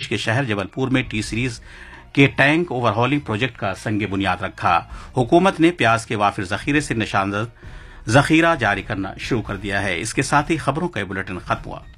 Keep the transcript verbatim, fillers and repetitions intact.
के शहर जबलपुर में टी सीरीज के टैंक ओवरहॉलिंग प्रोजेक्ट का संग बुनियाद रखा। हुकूमत ने प्याज के वाफिर जखीरे से निशानदर जखीरा जारी करना शुरू कर दिया है। इसके साथ ही खबरों का बुलेटिन खत्म हुआ।